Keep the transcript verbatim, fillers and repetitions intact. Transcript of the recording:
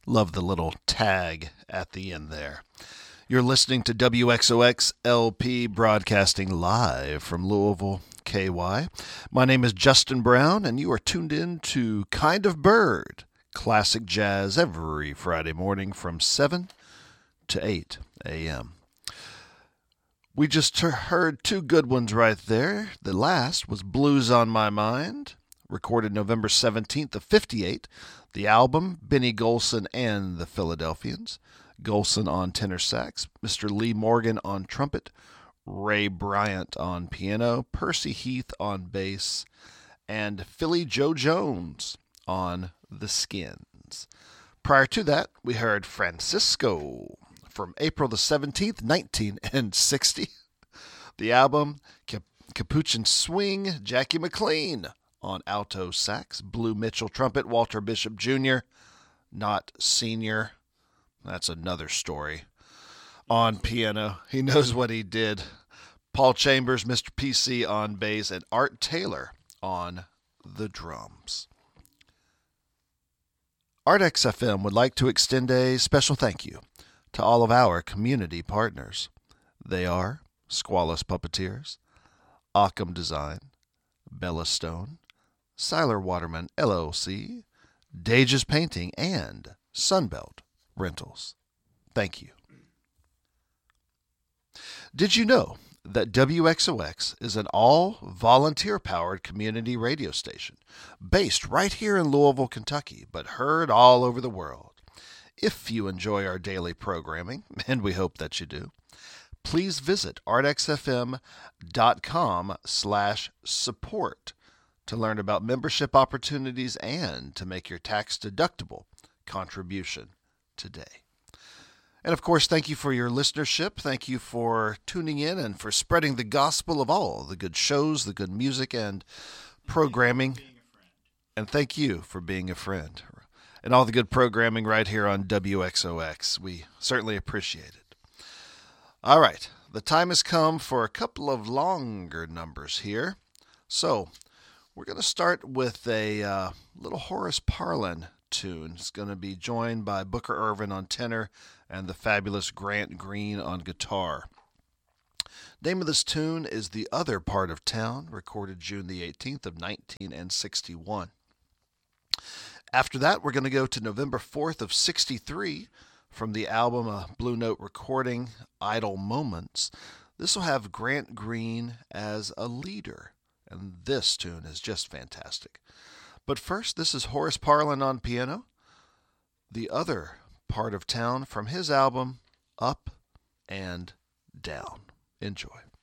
Love the little tag at the end there. You're listening to W X O X L P broadcasting live from Louisville, K Y. My name is Justin Brown, and you are tuned in to Kind of Bird, classic jazz every Friday morning from seven to eight a.m. We just heard two good ones right there. The last was Blues on My Mind, recorded November seventeenth of fifty-eight. The album, Benny Golson and the Philadelphians. Golson on tenor sax, Mister Lee Morgan on trumpet, Ray Bryant on piano, Percy Heath on bass, and Philly Joe Jones on the Skins. Prior to that, we heard Francisco from April the seventeenth, nineteen sixty. The album, Cap- Capuchin Swing, Jackie McLean on alto sax, Blue Mitchell trumpet, Walter Bishop Junior, not senior. That's another story. On piano, he knows what he did. Paul Chambers, Mister P C on bass, and Art Taylor on the drums. Art X F M would like to extend a special thank you to all of our community partners. They are Squalus Puppeteers, Occam Design, Bella Stone, Siler Waterman L L C, Dages Painting, and Sunbelt Rentals. Thank you. Did you know that W X O X is an all-volunteer-powered community radio station based right here in Louisville, Kentucky, but heard all over the world? If you enjoy our daily programming, and we hope that you do, please visit artxfm.com slash support to learn about membership opportunities and to make your tax-deductible contribution today. And of course, thank you for your listenership. Thank you for tuning in and for spreading the gospel of all the good shows, the good music, and programming. And thank you for being a friend. And all the good programming right here on W X O X. We certainly appreciate it. All right, the time has come for a couple of longer numbers here. So we're going to start with a uh, little Horace Parlan tune. It's going to be joined by Booker Ervin on tenor and the fabulous Grant Green on guitar. Name of this tune is The Other Part of Town, recorded June the eighteenth of nineteen sixty-one. After that, we're going to go to November fourth of sixty-three from the album A Blue Note Recording, Idle Moments. This will have Grant Green as a leader, and this tune is just fantastic. But first, this is Horace Parlan on piano, The Other Part of Town from his album Up and Down. Enjoy.